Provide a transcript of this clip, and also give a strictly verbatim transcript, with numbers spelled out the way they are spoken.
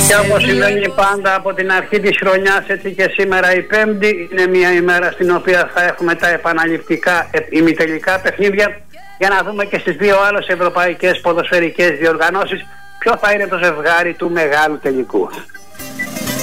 Και όπως συμβαίνει πάντα από την αρχή της χρονιάς, έτσι και σήμερα η Πέμπτη είναι μια ημέρα στην οποία θα έχουμε τα επαναληπτικά ημιτελικά παιχνίδια, για να δούμε και στις δύο άλλες ευρωπαϊκές ποδοσφαιρικές διοργανώσεις ποιο θα είναι το ζευγάρι του μεγάλου τελικού.